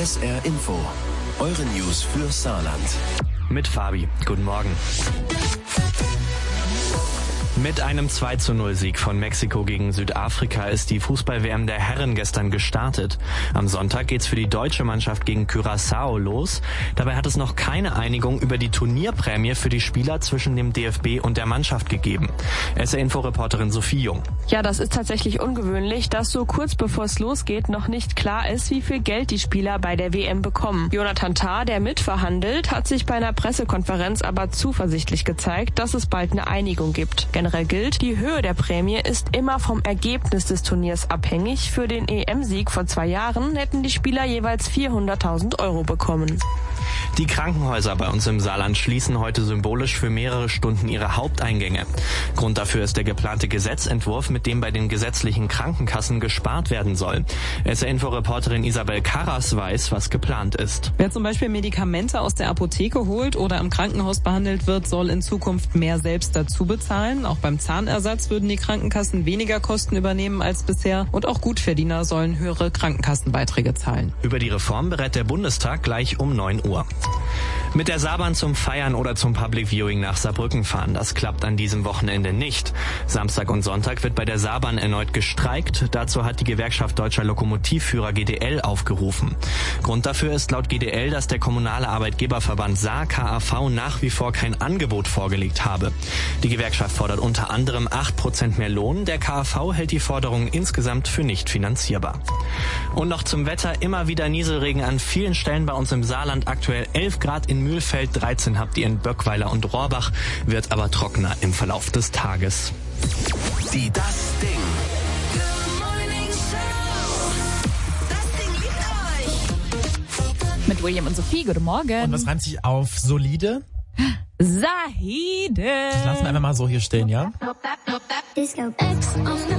SR Info, eure News für Saarland. Mit Fabi. Guten Morgen. Mit einem 2:0-Sieg von Mexiko gegen Südafrika ist die Fußball-WM der Herren gestern gestartet. Am Sonntag geht's für die deutsche Mannschaft gegen Curaçao los. Dabei hat es noch keine Einigung über die Turnierprämie für die Spieler zwischen dem DFB und der Mannschaft gegeben. SR-Info-Reporterin Sophie Jung. Ja, das ist tatsächlich ungewöhnlich, dass so kurz bevor es losgeht noch nicht klar ist, wie viel Geld die Spieler bei der WM bekommen. Jonathan Tah, der mitverhandelt, hat sich bei einer Pressekonferenz aber zuversichtlich gezeigt, dass es bald eine Einigung gibt. Generell gilt, die Höhe der Prämie ist immer vom Ergebnis des Turniers abhängig. Für den EM-Sieg vor 2 Jahren hätten die Spieler jeweils 400.000 € bekommen. Die Krankenhäuser bei uns im Saarland schließen heute symbolisch für mehrere Stunden ihre Haupteingänge. Grund dafür ist der geplante Gesetzentwurf, mit dem bei den gesetzlichen Krankenkassen gespart werden soll. SR-Info-Reporterin Isabel Karras weiß, was geplant ist. Wer zum Beispiel Medikamente aus der Apotheke holt oder im Krankenhaus behandelt wird, soll in Zukunft mehr selbst dazu bezahlen. Auch beim Zahnersatz würden die Krankenkassen weniger Kosten übernehmen als bisher. Und auch Gutverdiener sollen höhere Krankenkassenbeiträge zahlen. Über die Reform berät der Bundestag gleich um 9 Uhr. Mit der Saarbahn zum Feiern oder zum Public Viewing nach Saarbrücken fahren, das klappt an diesem Wochenende nicht. Samstag und Sonntag wird bei der Saarbahn erneut gestreikt. Dazu hat die Gewerkschaft Deutscher Lokomotivführer GDL aufgerufen. Grund dafür ist laut GDL, dass der kommunale Arbeitgeberverband Saar KAV nach wie vor kein Angebot vorgelegt habe. Die Gewerkschaft fordert unter anderem 8% mehr Lohn. Der KAV hält die Forderung insgesamt für nicht finanzierbar. Und noch zum Wetter, immer wieder Nieselregen an vielen Stellen bei uns im Saarland. Aktuell 11 Grad in Mühlfeld, 13 habt ihr in Böckweiler und Rohrbach, wird aber trockener im Verlauf des Tages. Die Das Ding. Das Ding liebt euch. Mit William und Sophie, guten Morgen. Und was reimt sich auf solide? Zahide. Das lassen wir einfach mal so hier stehen, ja? Disco X on the